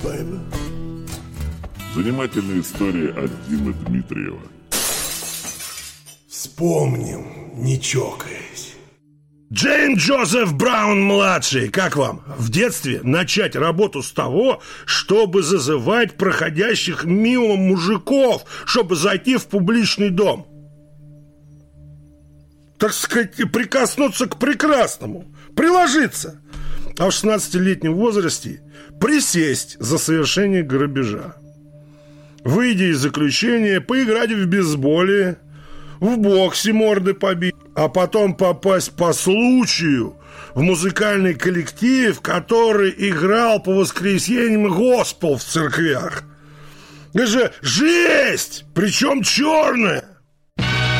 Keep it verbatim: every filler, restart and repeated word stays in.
Занимательная история от Димы Дмитриева. Вспомним, не чокаясь. Джеймс Джозеф Браун-младший, как вам? В детстве начать работу с того, чтобы зазывать проходящих мимо мужиков, чтобы зайти в публичный дом. Так сказать, прикоснуться к прекрасному, приложиться. А в шестнадцатилетнем возрасте присесть за совершение грабежа. Выйдя из заключения, поиграть в бейсболе, в боксе морды побить, а потом попасть по случаю в музыкальный коллектив, который играл по воскресеньям госпел в церквях. Это же жесть, причем черная.